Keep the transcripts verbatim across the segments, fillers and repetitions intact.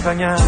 Montagnard.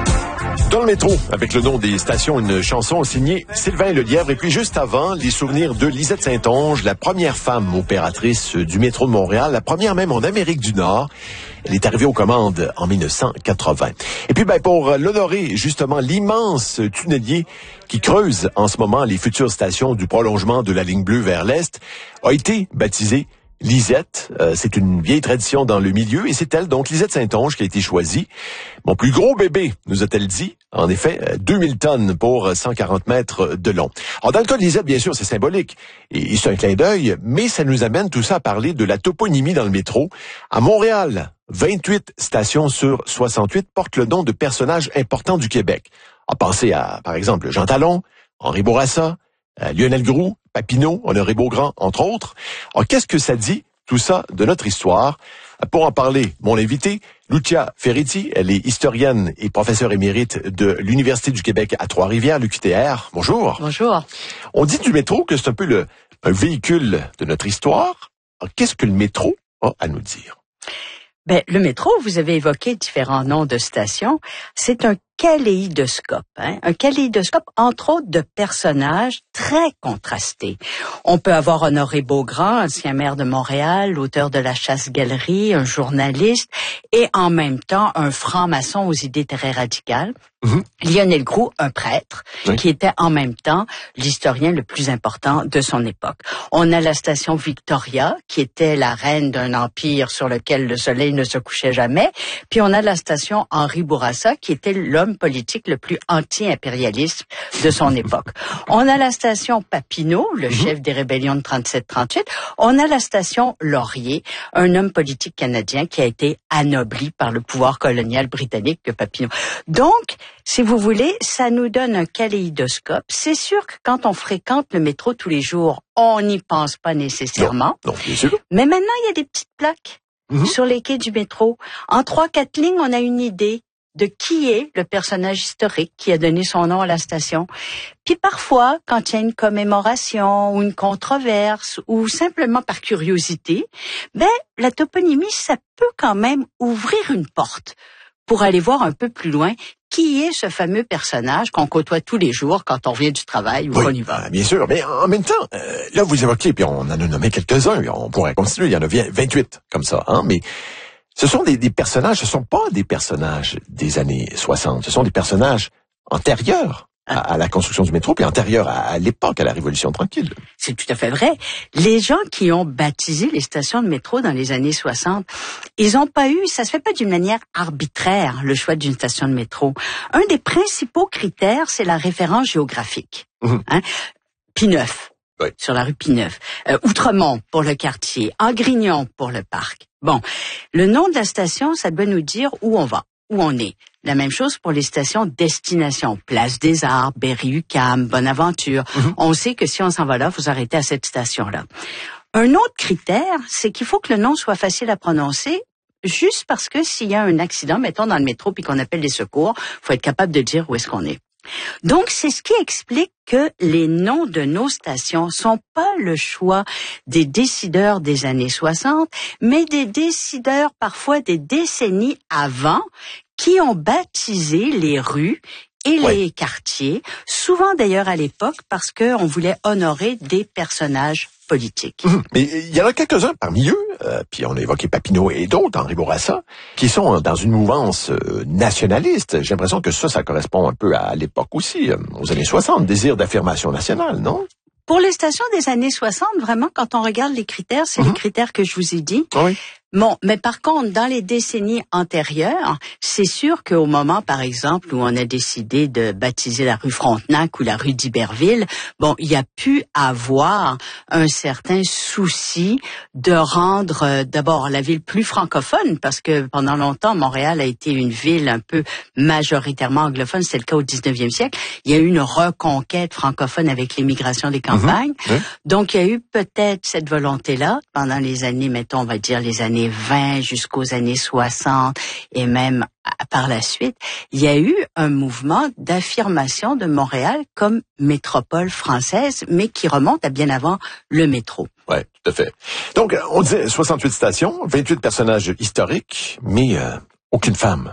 Dans le métro, avec le nom des stations, une chanson signée Sylvain Lelièvre. Et puis juste avant, les souvenirs de Lisette Saint-Onge, la première femme opératrice du métro de Montréal, la première même en Amérique du Nord. Elle est arrivée aux commandes en dix-neuf cent quatre-vingts. Et puis ben, pour l'honorer, justement, l'immense tunnelier qui creuse en ce moment les futures stations du prolongement de la ligne bleue vers l'Est a été baptisé Lisette. Euh, c'est une vieille tradition dans le milieu et c'est elle, donc Lisette Saint-Onge, qui a été choisie. Mon plus gros bébé, nous a-t-elle dit. En effet, deux mille tonnes pour cent quarante mètres de long. Alors, dans le cas de Lisette, bien sûr, c'est symbolique et, et c'est un clin d'œil, mais ça nous amène tout ça à parler de la toponymie dans le métro. À Montréal, vingt-huit stations sur soixante-huit portent le nom de personnages importants du Québec. À penser à, par exemple, Jean Talon, Henri Bourassa, euh, Lionel Groulx, Papineau, Honoré Beaugrand, entre autres. Alors, qu'est-ce que ça dit, tout ça, de notre histoire? Pour en parler, mon invité, Lucia Ferretti, elle est historienne et professeure émérite de l'Université du Québec à Trois-Rivières, l'U Q T R. Bonjour. Bonjour. On dit du métro que c'est un peu le, un véhicule de notre histoire. Alors, qu'est-ce que le métro a à nous dire? Ben, le métro, vous avez évoqué différents noms de stations. C'est un kaléidoscope, hein? Un kaléidoscope, entre autres, de personnages très contrastés. On peut avoir Honoré Beaugrand, ancien maire de Montréal, l'auteur de La Chasse-Galerie, un journaliste, et en même temps, un franc-maçon aux idées très radicales. Mmh. Lionel Groulx, un prêtre, oui, qui était en même temps l'historien le plus important de son époque. On a la station Victoria, qui était la reine d'un empire sur lequel le soleil ne se couchait jamais. Puis on a la station Henri Bourassa, qui était l'homme politique le plus anti-impérialiste de son époque. On a la station Papineau, le mmh. chef des rébellions de trente-sept trente-huit. On a la station Laurier, un homme politique canadien qui a été anobli par le pouvoir colonial britannique de Papineau. Donc, si vous voulez, ça nous donne un kaléidoscope. C'est sûr que quand on fréquente le métro tous les jours, on n'y pense pas nécessairement. Non, non, bien sûr. Mais maintenant, il y a des petites plaques mmh. sur les quais du métro. En trois, quatre lignes, on a une idée de qui est le personnage historique qui a donné son nom à la station. Puis parfois, quand il y a une commémoration ou une controverse ou simplement par curiosité, ben la toponymie, ça peut quand même ouvrir une porte pour aller voir un peu plus loin qui est ce fameux personnage qu'on côtoie tous les jours quand on revient du travail ou oui, qu'on y va. Bien sûr, mais en même temps, euh, là vous évoquez, puis on en a nommé quelques-uns, on pourrait continuer, il y en a vingt-huit comme ça, hein, mais ce sont des, des personnages, ce sont pas des personnages des années soixante, ce sont des personnages antérieurs à, à la construction du métro, puis antérieurs à, à l'époque, à la Révolution tranquille. C'est tout à fait vrai. Les gens qui ont baptisé les stations de métro dans les années soixante, ils n'ont pas eu, ça se fait pas d'une manière arbitraire, le choix d'une station de métro. Un des principaux critères, c'est la référence géographique. Mmh. Hein? Pie-Neuf. Oui. Sur la rue Pie-Neuf. Euh, Outremont pour le quartier. Angrignon pour le parc. Bon, le nom de la station, ça doit nous dire où on va, où on est. La même chose pour les stations destination. Place des Arts, Berry-UQAM, Bonaventure. Mm-hmm. On sait que si on s'en va là, vous arrêtez à cette station-là. Un autre critère, c'est qu'il faut que le nom soit facile à prononcer. Juste parce que s'il y a un accident, mettons dans le métro, puis qu'on appelle les secours, faut être capable de dire où est-ce qu'on est. Donc, c'est ce qui explique que les noms de nos stations sont pas le choix des décideurs des années soixante, mais des décideurs parfois des décennies avant qui ont baptisé les rues et les oui. quartiers, souvent d'ailleurs à l'époque parce qu'on voulait honorer des personnages politiques. Mmh. Mais il y en a quelques-uns parmi eux, euh, puis on a évoqué Papineau et d'autres, Henri Bourassa, qui sont dans une mouvance euh, nationaliste. J'ai l'impression que ça, ça correspond un peu à l'époque aussi, euh, aux années soixante, désir d'affirmation nationale, non? Pour les stations des années soixante, vraiment, quand on regarde les critères, c'est mmh. les critères que je vous ai dit. Oui. Bon, mais par contre, dans les décennies antérieures, c'est sûr qu'au moment, par exemple, où on a décidé de baptiser la rue Frontenac ou la rue d'Iberville, bon, il y a pu avoir un certain souci de rendre euh, d'abord la ville plus francophone, parce que pendant longtemps, Montréal a été une ville un peu majoritairement anglophone, c'est le cas au dix-neuvième siècle. Il y a eu une reconquête francophone avec l'émigration des campagnes. Mmh. Oui. Donc, il y a eu peut-être cette volonté-là pendant les années, mettons, on va dire les années vingt jusqu'aux années soixante et même par la suite, il y a eu un mouvement d'affirmation de Montréal comme métropole française, mais qui remonte à bien avant le métro. Oui, tout à fait. Donc, on disait soixante-huit stations, vingt-huit personnages historiques, mais euh, aucune femme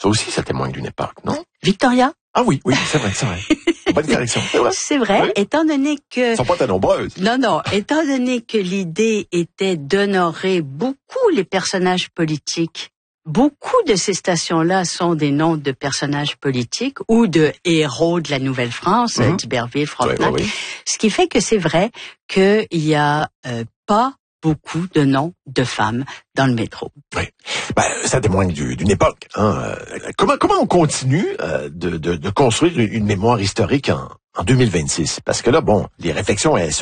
Ça aussi, ça témoigne d'une époque, non? Victoria? Ah oui, oui, c'est vrai, c'est vrai. Bonne correction. C'est vrai. C'est vrai, oui. Étant donné que... Elles sont pas très nombreuses. Non, non. Étant donné que l'idée était d'honorer beaucoup les personnages politiques, beaucoup de ces stations-là sont des noms de personnages politiques ou de héros de la Nouvelle-France, mm-hmm. d'Iberville, Frontenac. Oui, oui, oui. Ce qui fait que c'est vrai qu'il y a euh, pas beaucoup de noms de femmes dans le métro. Oui. Ben, ça témoigne du, d'une époque. Hein. Comment, comment on continue euh, de, de, de construire une mémoire historique en, en deux mille vingt-six? Parce que là, bon, les réflexions, elles